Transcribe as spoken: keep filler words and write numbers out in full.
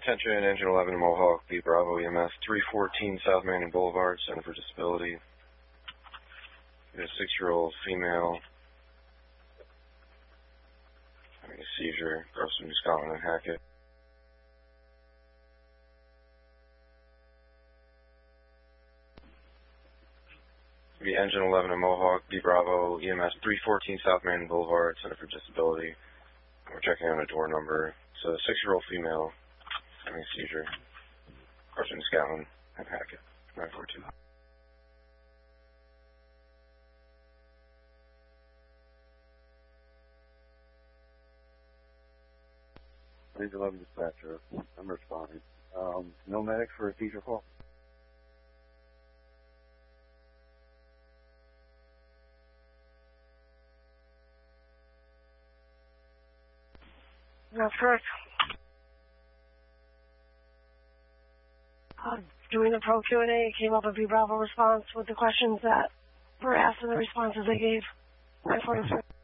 Attention, Engine eleven Mohawk, B Bravo E M S, three fourteen South Manning Boulevard, Center for Disability. We have a six-year-old female having a seizure across from New Scotland and Hackett. Be Engine eleven and Mohawk, B Bravo, E M S, three fourteen South Manning Boulevard, Center for Disability. We're checking on a door number. It's a six-year-old female having a seizure. Carson, Scotland, and Hackett, nine four two. Engine eleven dispatcher, I'm responding. Um, no medic for a seizure call? That's correct. Uh, doing the pro Q and A, it came up a B Bravo response with the questions that were asked and the responses they gave. nine forty-three.